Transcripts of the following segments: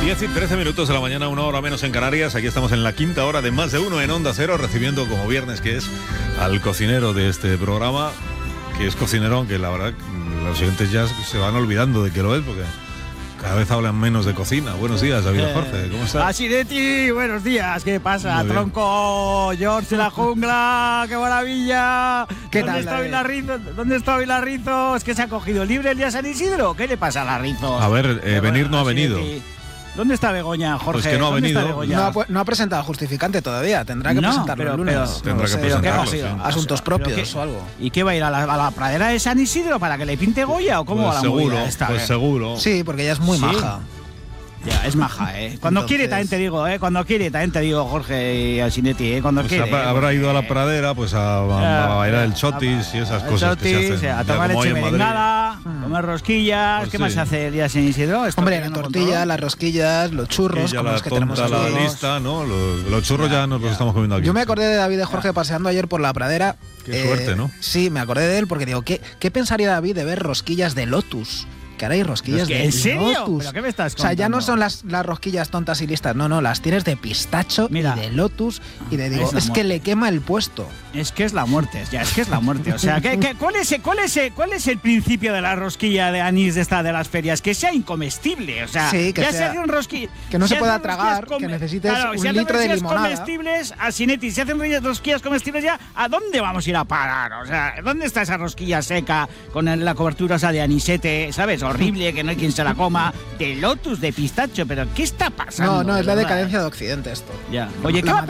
10 y 13 minutos de la mañana, 1 hora menos en Canarias. Aquí estamos en la quinta hora de Más de Uno en Onda Cero, recibiendo como viernes que es al cocinero de este programa, que es cocinero, aunque la verdad los oyentes ya se van olvidando de que lo es, porque cada vez hablan menos de cocina. Buenos días, David Jorge, ¿cómo estás? Asinetti, buenos días, ¿qué pasa? Tronco, George de la jungla, qué maravilla. ¿Qué ¿Dónde tal, está Vilarrizo? ¿Dónde está Vilarrizo? ¿Es que se ha cogido libre el día San Isidro? ¿Qué le pasa a Larrizo? A ver, venir no ha venido. ¿Dónde está Begoña, Jorge? Pues que no ha venido. No ha presentado justificante todavía. Tendrá que presentarlo el lunes. Tendrá que presentarlo, sí. Asuntos propios o algo. ¿Y qué va a ir a la pradera de San Isidro para que le pinte Goya o cómo Pues va la seguro, movida esta? Pues seguro. Sí, porque ella es muy maja. Ya, es maja, Cuando Entonces... quiere también te digo, Cuando quiere también te digo, Jorge y Asinetti, Cuando pues quiere. Habrá ido a la pradera pues a bailar el chotis y esas cosas que se hacen. A tomar leche merengada, comer rosquillas. Pues ¿Qué sí. más se hace el día San Isidro? Hombre, la tortilla, las rosquillas, los churros, como los que tenemos aquí. La lista, ¿no? Los churros ya nos los estamos comiendo aquí. Yo me acordé de David de Jorge paseando ayer por la pradera. Qué suerte, ¿no? Sí, me acordé de él porque digo, ¿qué pensaría David de ver rosquillas de Lotus? Que ahora hay rosquillas de ¿En serio? Lotus. ¿Pero qué me estás contando? O sea, ya no son las rosquillas tontas y listas, no, las tienes de pistacho y de Lotus y de digo, es que le quema el puesto. Es que es la muerte, es que es la muerte. O sea, ¿cuál es el principio de la rosquilla de anís de las ferias? Que sea incomestible, o sea, sí, que ya sea, se hace un rosquilla, que no se pueda tragar, que necesites un litro de limonada. Comestibles, Asinetti, si hacen rosquillas comestibles ya, ¿a dónde vamos a ir a parar? O sea, ¿dónde está esa rosquilla seca con la cobertura esa de anisete, ¿sabes? Horrible, que no hay quien se la coma, de Lotus, de pistacho, pero ¿qué está pasando? No, es la decadencia de Occidente esto. Ya. Oye, ¿qué va a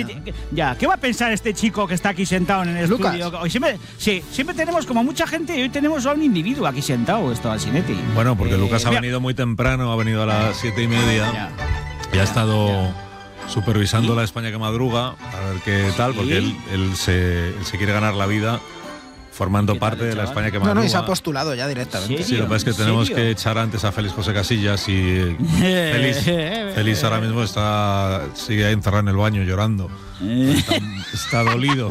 pensar este chico que está aquí sentado en el Lucas. estudio? Hoy siempre tenemos como mucha gente y hoy tenemos a un individuo aquí sentado, esto, Asinetti. Bueno, porque Lucas ha venido muy temprano, ha venido a las 7:30 y ha estado supervisando la España que madruga, a ver qué tal, porque él se quiere ganar la vida formando parte de la España que madruga. No, y se ha postulado ya directamente. Sí, lo que pasa es que tenemos que echar antes a Félix José Casillas y Félix ahora mismo sigue ahí encerrado en el baño llorando. Está dolido.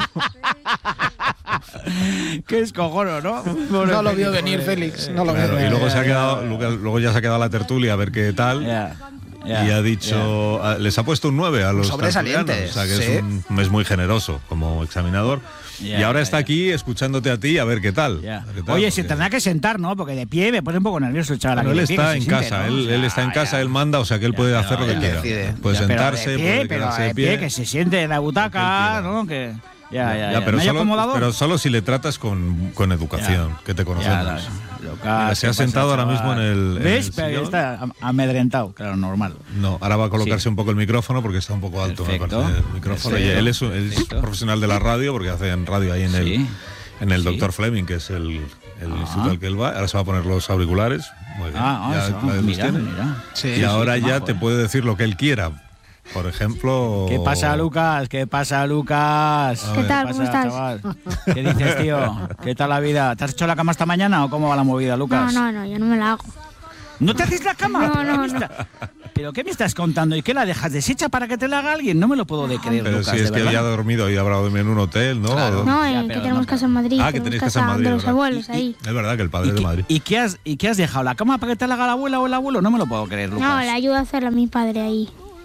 Qué escojono, ¿no? No lo vio venir Félix. No lo vio venir. Y luego ya se ha quedado la tertulia a ver qué tal. Y ha dicho, les ha puesto un 9 a los sobresalientes. O sea que es muy generoso como examinador. Y ahora está aquí escuchándote a ti a ver qué tal. Oye, se tendrá que sentar, ¿no? Porque de pie me pone un poco nervioso, chaval. Pero él está en casa, él está en casa, él manda, o sea que él puede hacer lo que quiera. Puede sentarse, puede quedarse de pie. Que se siente en la butaca, ¿no? Que... Pero solo si le tratas con educación, que te conocemos. Mira, se ha sentado ahora mismo en el ¿ves? Pero está amedrentado, claro, normal. No, ahora va a colocarse un poco el micrófono porque está un poco alto, me parece, el micrófono. Y él es profesional de la radio porque hace en radio ahí en el Dr. Fleming, que es el instituto al que él va. Ahora se va a poner los auriculares. Muy bien. Mira. Y ahora ya te puede decir lo que él quiera. Por ejemplo... ¿Qué pasa, Lucas? ¿Qué tal? ¿Cómo estás? Chaval? ¿Qué dices, tío? ¿Qué tal la vida? ¿Te has hecho la cama esta mañana o cómo va la movida, Lucas? No, yo no me la hago. ¿No te haces la cama? No. ¿Pero qué me estás contando? ¿Y qué la dejas deshecha para que te la haga alguien? No me lo puedo de creer, Pero Lucas, si es que ya ha dormido y habrá dormido en un hotel, ¿no? Claro. No, que tenemos casa en Madrid. Que tenéis casa en Madrid, de los abuelos ahí. Es verdad que el padre de Madrid. ¿Y qué has dejado? ¿La cama para que te la haga la abuela o el abuelo? No me lo puedo creer, Lucas. No, le ayudo a hacerla a mi padre ahí.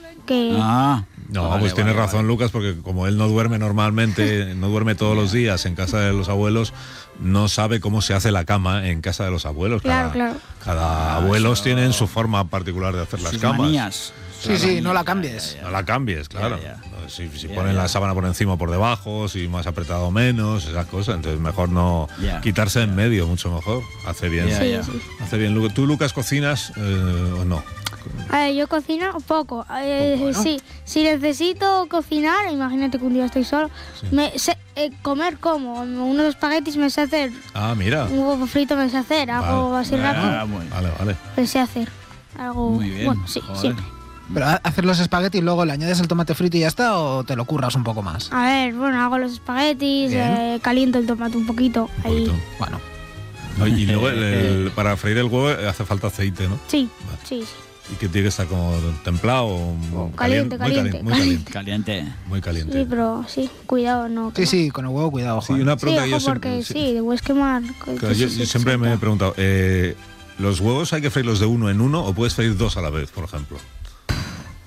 Pues tiene razón, Lucas, porque como él no duerme normalmente, no duerme todos los días en casa de los abuelos, no sabe cómo se hace la cama en casa de los abuelos. Claro. Cada abuelos tienen su forma particular de hacer las camas. Manías. Sí, no la cambies. No la cambies, claro. Si ponen la sábana por encima o por debajo, si más apretado o menos, esas cosas. Entonces mejor no quitarse en medio, mucho mejor. Hace bien. Hace bien. ¿Tú, Lucas, cocinas o no? A ver, yo cocino poco. Sí, si necesito cocinar, imagínate que un día estoy solo, comer como unos espaguetis me sé hacer. Mira. Un huevo frito me sé hacer, algo así rápido. Vale. Me sé hacer algo. Muy bien. Bueno, sí, siempre. ¿Pero hacer los espaguetis y luego le añades el tomate frito y ya está o te lo curras un poco más? A ver, hago los espaguetis, caliento el tomate un poquito. Ahí. Bueno. Y luego para freír el huevo hace falta aceite, ¿no? Sí. Y que tiene que estar como templado o caliente. Muy caliente. Sí, pero cuidado, no. Sí, con el huevo cuidado. Sí, una pregunta que yo porque debes quemar. Yo siempre me he preguntado, ¿los huevos hay que freírlos de uno en uno o puedes freír dos a la vez, por ejemplo?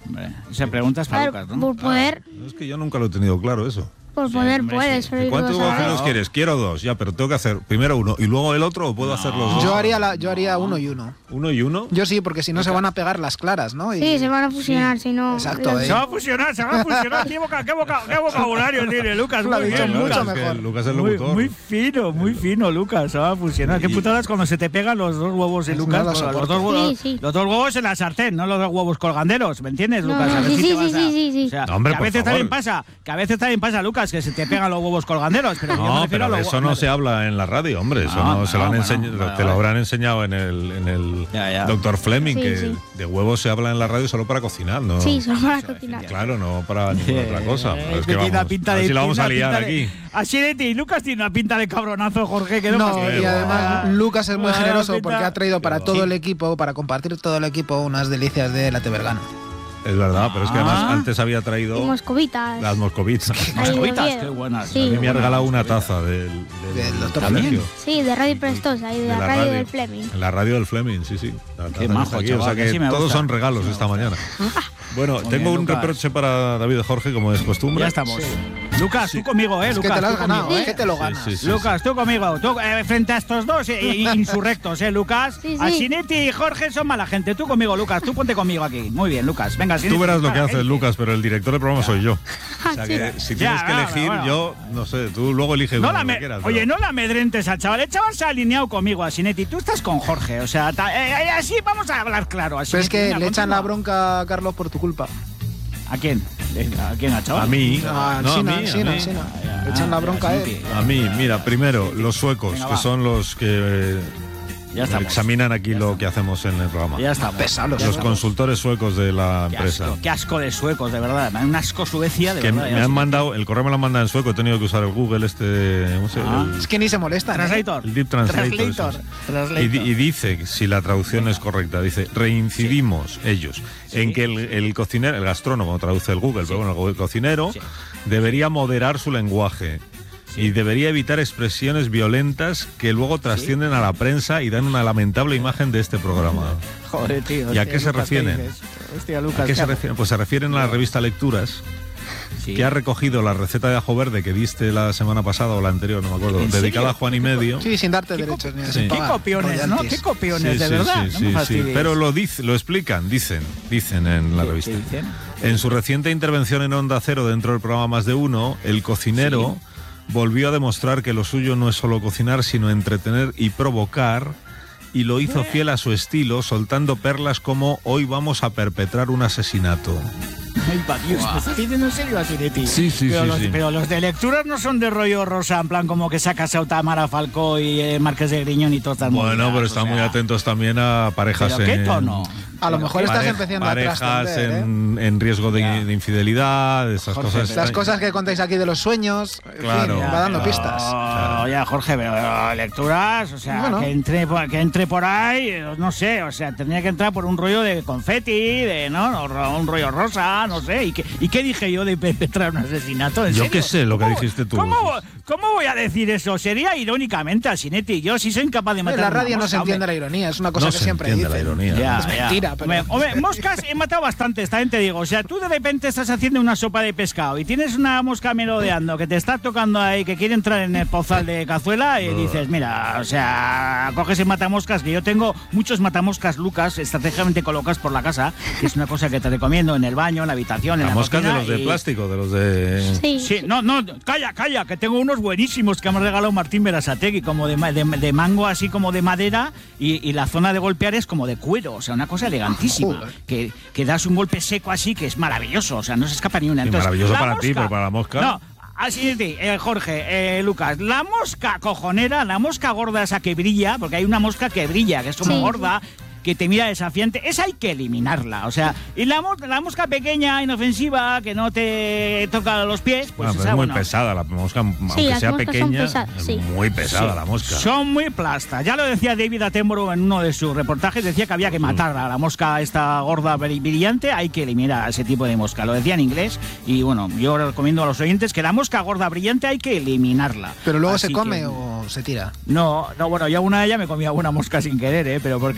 Hombre, se preguntas para Lucas, ¿no? Por poder, Es que yo nunca lo he tenido claro eso. por poder hombre, puedes. sí. pero ¿Cuántos lo sabes. cocineros quieres? Quiero 2, ya, pero tengo que hacer primero uno y luego el otro, ¿o puedo hacer los dos? Yo haría 1 y 1. ¿Uno y uno? Yo sí, porque si no se van a pegar las claras, ¿no? Y- Sí, se van a fusionar, si no... Exacto, Se va a fusionar. ¿Qué vocabulario tiene Lucas? Lo ha Muy dicho bien, mucho Lucas. Es que mejor. Lucas es el Muy, locutor. muy fino, Lucas. Se va a fusionar. Qué putadas cuando se te pegan los dos huevos y No Lucas. lo los soporto. dos huevos, Sí, sí. los dos huevos en la sartén, no los dos huevos colganderos. ¿Me entiendes, No, Lucas? no, A ver sí, si sí, te vas sí, a- sí, sí. O sea, No, hombre, que a por veces favor. también pasa, Lucas, que se te pegan los huevos colganderos. Pero yo me No, refiero a pero los eso no se habla en la radio, hombre. Eso No, no, se lo han bueno, enseñado, vale, te lo vale. habrán enseñado en el Ya. Dr. Fleming, Sí, que sí. de huevos se habla en la radio solo para cocinar, ¿no? Sí, solo para cocinar. Claro, no para ninguna otra cosa. Pero es que tiene una vamos, pinta a ver de- si la vamos a tiene una liar pinta de- aquí. Así de ti, Lucas tiene una pinta de cabronazo, Jorge, que no No, pasa. y además Lucas es muy Ah, generoso pinta- porque ha traído para todo el equipo, para compartir todo el equipo, unas delicias de la Tebergana. Es verdad, pero es que además Ah. antes había Y traído moscovitas. las moscovitas. Ahí Moscovitas, de qué buenas. Sí. A mí me ha regalado una Moscovitas. taza del Dr. colegio. Sí, de Radio Prestosa y de, la radio del Fleming. En la radio del Fleming, sí, sí. La taza Qué que majo, está aquí, chaval, o sea que que sí me todos gusta. son regalos esta mañana. Bueno, Muy tengo bien, un Lucas. reproche para David Jorge, como es costumbre. Ya estamos. Lucas, tú conmigo, Es Lucas. que te lo has tú ganado, conmigo, que te lo ganas. Sí, sí, sí. Lucas, tú conmigo. Tú, frente a estos dos insurrectos, Lucas. Sí, sí. Asinetti y Jorge son mala gente. Tú conmigo, Lucas. Tú ponte conmigo aquí. Muy bien, Lucas. Venga, Asinetti. Tú verás lo que mala hace gente. Lucas, pero el director del programa soy yo. O sea Sí. que si Ya, tienes que bueno, elegir, bueno. yo no sé, tú luego eliges No uno la que quieras. Oye, pero- no la amedrentes al chaval. El chaval se ha alineado conmigo, Asinetti. Tú estás con Jorge. O sea, así vamos a hablar claro. Pero es Asinetti. que Venga, le echan la continúa. bronca a Carlos por tu culpa. ¿A quién? ¿A quién, al chaval? A mí. Ah, No, a sí, mí, no, a sí, no, mí. sí, no. Ya, Le echan la bronca a él. Asinetti. A mí, mira, primero, los suecos, Venga, que va. son los que Ya estamos. examinan aquí lo que hacemos en el programa. Ya estamos. Pesados. Ya Los estamos. consultores suecos de la Qué empresa. asco, qué asco de suecos, de verdad. Un asco Suecia, de Que verdad. me han mandado, el correo me lo han mandado en sueco, he tenido que usar el Google ¿cómo se Ah. Es que ni se molestan. ¿eh? Translator. El Deep Translator. Translator. eso. Translator. Y dice, si la traducción es correcta, dice, reincidimos ellos en que el cocinero, el gastrónomo traduce el Google, pero bueno, el cocinero Sí. debería moderar su lenguaje. Y debería evitar expresiones violentas que luego trascienden a la prensa y dan una lamentable imagen de este programa. Joder, tío. ¿Y a hostia, qué se Lucas, refieren? dices? Hostia, Lucas. ¿A qué se haces? refieren? Pues se refieren a la revista Lecturas, Sí. que ha recogido la receta de ajo verde que diste la semana pasada o la anterior, no me acuerdo, ¿En dedicada serio? a Juan y medio. Sí, sin darte ¿Qué derechos ni sí. sin ¿Qué pagar Qué copiones, ¿no? royalties. Qué copiones, Sí, de sí, verdad. sí, no sí, me sí. fastidies. Pero lo explican, dicen en la ¿Qué revista. dicen? En su reciente intervención en Onda Cero dentro del programa Más de Uno, el cocinero volvió a demostrar que lo suyo no es solo cocinar, sino entretener y provocar, y lo hizo fiel a su estilo, soltando perlas como "hoy vamos a perpetrar un asesinato". Ay, pa' Dios, ¿me estás diciendo en serio, Asinetti? Sí, sí, pero sí, los, sí. Pero los de lecturas no son de rollo rosa, en plan como que se ha casado Tamara Falcó y Marqués de Griñón y todo tan Bueno, pero están muy atentos también a parejas ¿Pero qué en... tono? A lo Pero mejor qué- estás pare- empezando a parejas trascender, ¿eh? en riesgo Ya. de infidelidad, esas Jorge, cosas. pero- Las cosas que contáis aquí de los sueños, en Claro. fin, va dando pero- pistas. Ya, Jorge, pero lecturas, o sea, Bueno. que entre por ahí, no sé, o sea, tendría que entrar por un rollo de confeti, ¿no? Un rollo rosa, no sé. ¿Y qué dije yo de perpetrar un asesinato? ¿En Yo serio? qué sé, lo que ¿Cómo- dijiste tú. ¿Cómo voy a decir eso? Sería irónicamente, Asinetti. Yo sí soy incapaz de matar En la una radio no se mosca, entiende hombre. la ironía, es una cosa No que se siempre entiende dicen. la ironía. Es mentira, pero- Hombre, moscas he matado bastantes, también te digo. O sea, tú de repente estás haciendo una sopa de pescado y tienes una mosca merodeando que te está tocando ahí, que quiere entrar en el pozal de cazuela y dices, mira, o sea, coges el matamoscas, que yo tengo muchos matamoscas, Lucas, estratégicamente colocados por la casa, que es una cosa que te recomiendo en el baño, en la habitación, en Las la moscas de cocina los de y- plástico, de los de... Sí. Sí, no, calla, que tengo unos buenísimos que me ha regalado Martín Berasategui, como de mango, así como de madera, y la zona de golpear es como de cuero, o sea, una cosa elegantísima, que das un golpe seco así, que es maravilloso, o sea, no se escapa ni una. Sí, Entonces, maravilloso la para ti, pero para la mosca. No, así es, Jorge, Lucas, la mosca cojonera, la mosca gorda esa que brilla, porque hay una mosca que brilla, que es como Sí. gorda, que te mira desafiante, esa hay que eliminarla, o sea, y la mosca pequeña, inofensiva, que no te toca los pies, pues Bueno, pero esa, es muy bueno, pesada la mosca, aunque las sea moscas son pequeña, pesadas, es sí. muy pesada Sí. la mosca. Son muy plastas. Ya lo decía David Attenborough en uno de sus reportajes, decía que había que matar a la mosca esta gorda brillante, hay que eliminar a ese tipo de mosca. Lo decía en inglés y bueno, yo recomiendo a los oyentes que la mosca gorda brillante hay que eliminarla. Pero luego Así se come que- o se tira. No, bueno, yo una de ellas me comía una mosca sin querer, pero porque sin querer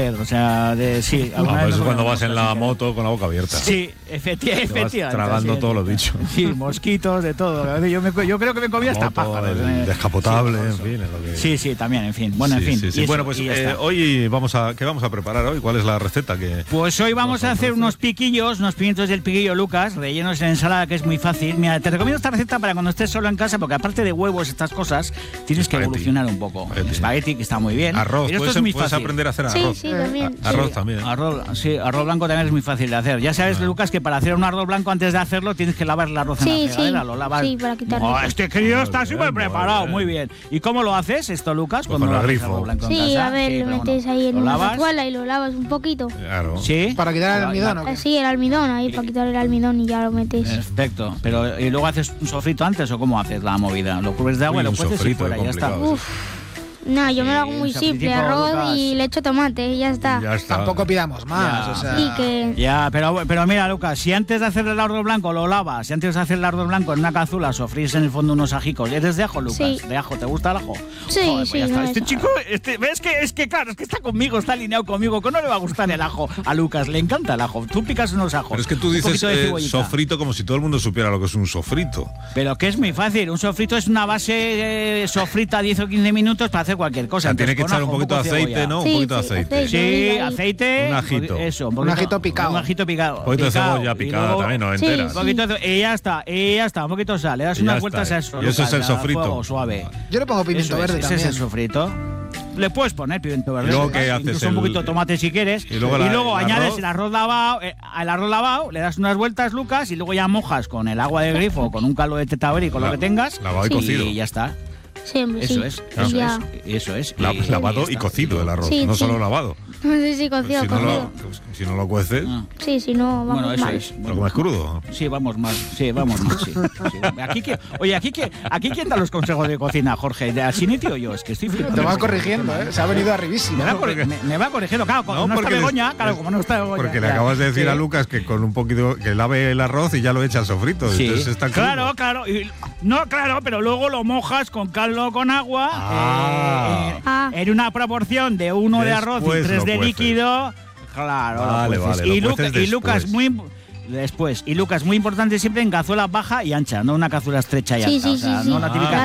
joder, o sea, sí. Eso es cuando vas en la moto con la boca abierta. Sí, efectivamente. Tragando todo lo dicho. Sí, mosquitos, de todo. Yo creo que me comía hasta pájaros. El descapotable, en fin. Sí, también, en fin. Bueno, en fin. Sí. Bueno, pues hoy ¿qué vamos a preparar hoy? ¿Cuál es la receta que...? Pues hoy vamos a hacer unos piquillos, unos pimientos del piquillo, Lucas, rellenos en ensalada, que es muy fácil. Mira, te recomiendo esta receta para cuando estés solo en casa, porque aparte de huevos, estas cosas, tienes que evolucionar un poco. Espagueti, que está muy bien. Arroz, pero esto es muy puedes fácil. aprender a hacer arroz. Sí, también. Arroz también. Arroz blanco también es muy fácil de hacer. Ya sabes, Lucas, que para hacer un arroz blanco, antes de hacerlo, tienes que lavar el arroz en la fregadera. Lo lavas. Sí, para quitarlo. Este crío está súper preparado, muy bien. ¿Y cómo lo haces esto, Lucas? Pues con el grifo. Sí, a ver, lo metes ahí en una toalla y lo lavas un poquito. Claro. ¿Sí? ¿Para quitar el almidón o qué? Sí, el almidón, ahí para quitar el almidón y ya lo metes. Perfecto. Pero ¿y luego haces un sofrito antes o cómo haces la movida? ¿Lo cubres de agua y lo cueces y fuera? Ya está. No, yo me lo hago muy simple, arroz Lucas. y le echo tomate y ya está. Tampoco pidamos más, o sea... Sí, que... Ya, pero mira, Lucas, si antes de hacer el arroz blanco lo lavas, si antes de hacer el arroz blanco en una cazuela sofrís en el fondo unos ajicos, ¿eres de ajo, Lucas? Sí. ¿De ajo? ¿Te gusta el ajo? Sí, Joder, pues sí. ya está. No, Este chico, ¿ves que claro, es que está conmigo, está alineado conmigo, que no le va a gustar el ajo a Lucas, le encanta el ajo. Tú picas unos ajos. Pero es que tú dices sofrito como si todo el mundo supiera lo que es un sofrito. Pero que es muy fácil, un sofrito es una base sofrita 10 o 15 minutos para hacer cualquier cosa. Tiene que echar un poquito de aceite, ¿no? Un poquito de aceite. Sí, aceite. Un ajito. Eso, un ajito picado. Un ajito picado. Un poquito de cebolla picada luego, también, no entera. Un poquito y ya está, un poquito de sal. Le das unas vueltas a eso. Y eso es el sofrito. Suave. Yo le pongo pimiento verde también. Ese es el sofrito. Le puedes poner pimiento verde. ¿Y luego qué haces? Incluso un poquito de tomate si quieres. Y luego añades el arroz lavado. Al arroz lavado le das unas vueltas, Lucas, y luego ya mojas con el agua de grifo, con un caldo de tetaber y con lo que tengas. Lavado y cocido. Y ya está. Siempre, eso es. Lavado y cocido el arroz, no solo lavado. Sí, cocido, si no lo cueces. Sí, si no, vamos bueno, eso mal. es. ¿Lo comes crudo? Sí, vamos mal. Sí. Aquí quién da los consejos de cocina, Jorge, ¿de Asiniti o yo? Es que estoy flipando. Te va corrigiendo, ¿eh? Se ha venido arribísimo. Me va corrigiendo, claro, como no está Begoña, como no está Begoña. Porque le acabas de decir a Lucas que con un poquito, que lave el arroz y ya lo echa al sofrito. Sí. Entonces está crudo. Claro, pero luego lo mojas con caldo con agua en una proporción de 1 de arroz y 3 de líquido. Claro, vale, y Lucas y Lucas, muy importante siempre en cazuela baja y ancha, no una cazuela estrecha y alta. No la típica.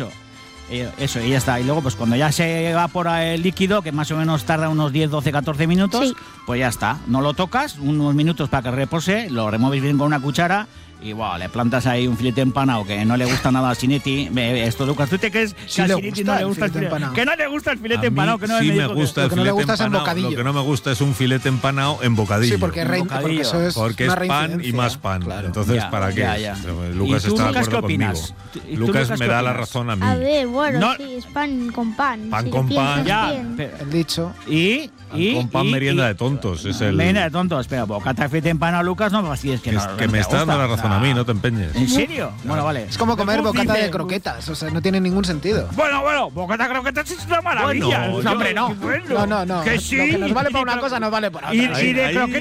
Eso, y ya está. Y luego, pues cuando ya se evapora el líquido, que más o menos tarda unos 10, 12, 14 minutos, pues ya está. No lo tocas, unos minutos para que repose, lo remueves bien con una cuchara. Y le plantas ahí un filete empanado que no le gusta nada a Sinetti. Esto, Lucas, ¿tú te crees que a Sinetti no le gusta el filete empanado? Que no le gusta el filete empanado, que no sí me gusta el filete empanado. Lo que no me gusta es un filete empanado en bocadillo. Sí, porque eso es pan y más pan. Claro. Entonces, ¿para qué? Lucas está de acuerdo conmigo. Lucas me da la razón a mí. A ver, bueno, sí, es pan con pan. Pan con pan. El dicho. Con pan merienda de tontos. Merienda de tontos. Pero bocata de filete empanado, Lucas, no me fastidies. Que me está dando la razón a mí, no te empeñes. ¿En serio? Bueno, vale. Es como comer bocata de croquetas, o sea, no tiene ningún sentido. Bueno, bocata de croquetas es una maravilla. Hombre, no. No. Que sí. Lo que nos vale para una cosa nos vale para otra. Y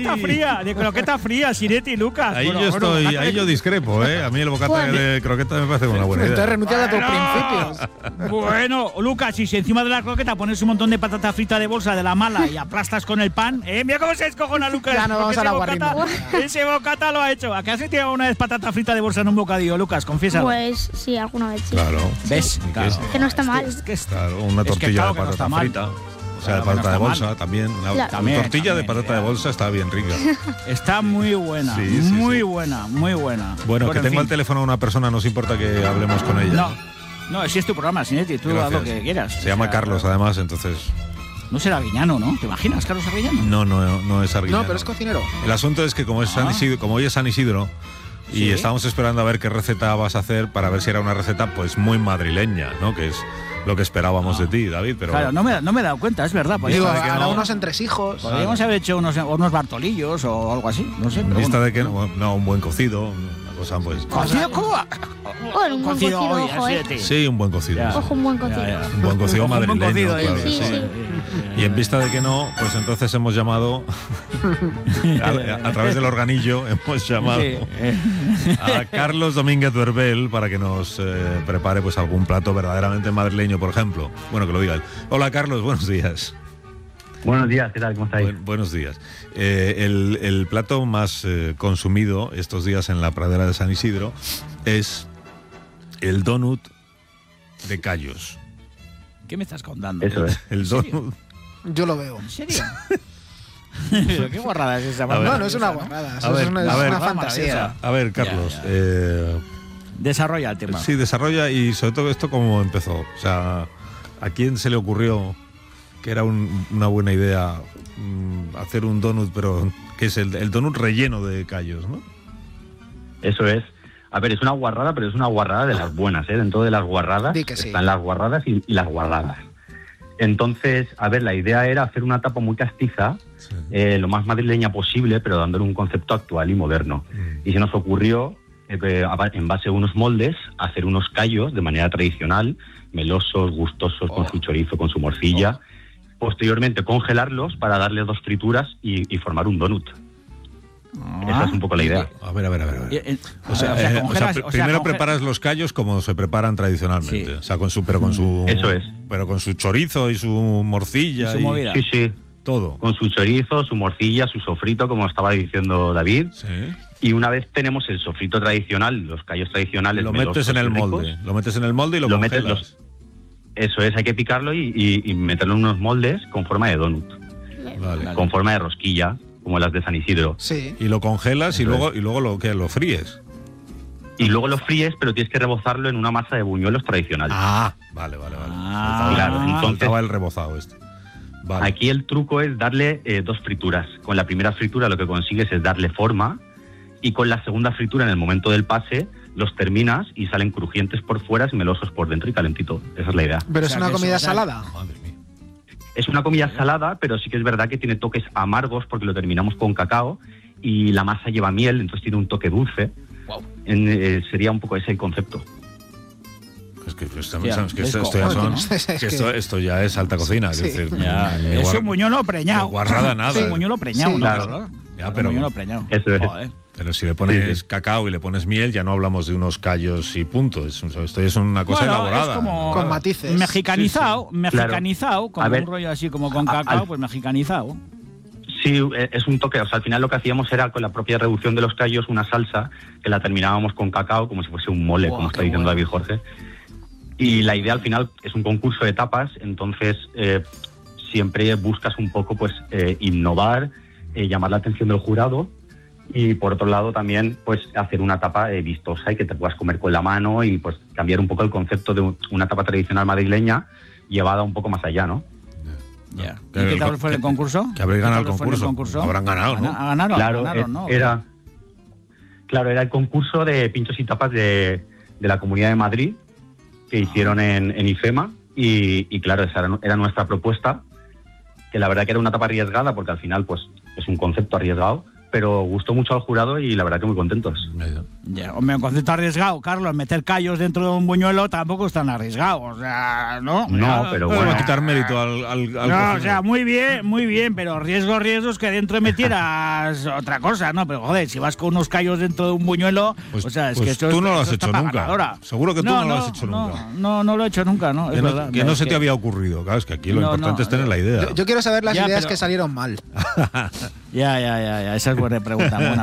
de croqueta fría, Sinetti y Lucas. Ahí yo discrepo, ¿eh? A mí el bocata de croqueta me parece una buena idea. Entonces renuncia a tus principios. Bueno, Lucas, y si encima de la croqueta pones un montón de patata frita de bolsa de la mala y aplastas con el pan, mira cómo se descojona Lucas. Ya no vamos a la guarrima. Ese bocata lo ha hecho. ¿A qué has tirado una vez patata frita de bolsa en un bocadillo, Lucas? Confiesa. Pues sí, alguna vez sí. Claro. ¿Ves? Claro. Que no está mal. Claro, una tortilla de patata frita. O sea, de patata de bolsa también. La tortilla de patata de bolsa está bien rica. Está muy buena. Muy buena. Bueno, que tengo al teléfono a una persona, no os importa que hablemos con ella. No, si es tu programa, Sinetti, tú haz lo que quieras. Se llama Carlos, además, entonces... No será Arguiñano, ¿no? ¿Te imaginas, Carlos Arguiñano? No es Arguiñano. No, pero es cocinero. El asunto es que como hoy es San Isidro, y estamos esperando a ver qué receta vas a hacer para ver si era una receta pues muy madrileña, ¿no? Que es lo que esperábamos de ti, David. Pero claro, no me he dado cuenta, es verdad. Digo, ahora unos entresijos. Podríamos haber hecho unos bartolillos o algo así, no sé. En vista de que un buen cocido, una cosa pues... ¿Cocido cómo? Bueno, un buen cocido, ojo, Sí, un buen cocido. Ojo, un buen cocido. Un buen cocido madrileño, claro. Sí. Y en vista de que no, pues entonces hemos llamado a través del organillo hemos llamado a Carlos Domínguez Duerbel para que nos prepare pues algún plato verdaderamente madrileño, por ejemplo. Bueno, que lo diga él. Hola, Carlos, buenos días. Buenos días, ¿qué tal? ¿Cómo estáis? Buenos días. El plato más consumido estos días en la pradera de San Isidro es el donut de callos. ¿Qué me estás contando? Eso es. El donut. Yo lo veo. ¿En serio? ¿Pero qué guarrada es esa? No, no es una guarrada, es una fantasía. A ver, Carlos. Desarrolla el tema. Sí, desarrolla, y sobre todo esto cómo empezó. O sea, ¿a quién se le ocurrió que era una buena idea hacer un donut, pero que es el donut relleno de callos, ¿no? Eso es. A ver, es una guarrada, pero es una guarrada de las buenas, ¿eh? Dentro de las guarradas están las guarradas y las guardadas. Entonces, a ver, la idea era hacer una tapa muy castiza, lo más madrileña posible, pero dándole un concepto actual y moderno. Y se nos ocurrió, en base a unos moldes, hacer unos callos de manera tradicional, melosos, gustosos, con su chorizo, con su morcilla. Posteriormente, congelarlos para darles 2 frituras y formar un donut. Esa es un poco la idea. A ver. Primero preparas los callos como se preparan tradicionalmente. Sí. O sea, Eso es. Pero con su chorizo y su morcilla. Sí, sí. Todo. Con su chorizo, su morcilla, su sofrito, como estaba diciendo David. Sí. Y una vez tenemos el sofrito tradicional, los callos tradicionales, lo metes en el molde. Lo metes en el molde y lo congelas. Eso es, hay que picarlo y meterlo en unos moldes con forma de donut. Vale. Con forma de rosquilla, como las de San Isidro. Sí. Y lo congelas y luego lo fríes. Y luego lo fríes, pero tienes que rebozarlo en una masa de buñuelos tradicional. Vale. Claro, entonces faltaba el rebozado este. Vale. Aquí el truco es darle 2 frituras. Con la primera fritura lo que consigues es darle forma, y con la segunda fritura, en el momento del pase, los terminas y salen crujientes por fuera y melosos por dentro y calentito. Esa es la idea. Pero es una comida salada. Madre mía. Es una comida salada, pero sí que es verdad que tiene toques amargos porque lo terminamos con cacao y la masa lleva miel, entonces tiene un toque dulce. Wow. Sería un poco ese el concepto. Esto ya es alta cocina. Sí. Es decir, es un buñuelo preñado. Guarrada nada. Es un buñuelo preñado, Sí, ¿no? claro. Ya, pero, un buñuelo preñado. Eso es. Pero si le pones cacao y le pones miel, ya no hablamos de unos callos y punto. Esto es una cosa elaborada. Es como con matices. Mexicanizado, como ver, un rollo así como con cacao, pues mexicanizado. Sí, es un toque. O sea, al final lo que hacíamos era, con la propia reducción de los callos, una salsa que la terminábamos con cacao, como si fuese un mole, como está diciendo David Jorge. Y la idea al final es un concurso de tapas, entonces siempre buscas un poco pues innovar, llamar la atención del jurado, y por otro lado también pues hacer una tapa vistosa y que te puedas comer con la mano, y pues cambiar un poco el concepto de una tapa tradicional madrileña llevada un poco más allá, ¿no? Ya. ¿Y qué tal fue el concurso? Que habréis ganado el concurso. Habrán ganado, ¿no? Ganaron, ¿no? Era el concurso de pinchos y tapas de la Comunidad de Madrid, que hicieron en IFEMA, y claro, esa era nuestra propuesta, que la verdad que era una tapa arriesgada, porque al final pues es un concepto arriesgado, pero gustó mucho al jurado y la verdad que muy contentos. Ya, hombre, un concepto arriesgado, Carlos, meter callos dentro de un buñuelo tampoco es tan arriesgado, o sea, ¿no? No, pero bueno. Bueno, quitar mérito al no, o sea, muy bien, pero riesgos que dentro metieras otra cosa, ¿no? Pero joder, si vas con unos callos dentro de un buñuelo, pues, o sea, es pues que esto tú no lo esto has hecho está nunca. Ganadora. Seguro que tú no lo has hecho nunca. No lo he hecho nunca, ¿no? Es verdad. Que no se te había ocurrido, claro, es que aquí lo importante es tener la idea. Yo quiero saber las ideas que salieron mal. Ya, esa es buena pregunta.